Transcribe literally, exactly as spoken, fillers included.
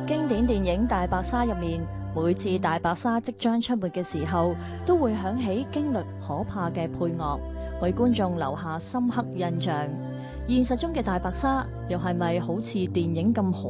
經典電影《大白鯊》入面，每次大白鯊即將出沒嘅時候，都會響起驚慄可怕嘅配樂，為觀眾留下深刻印象。現實中嘅大白鯊又係咪好似電影咁可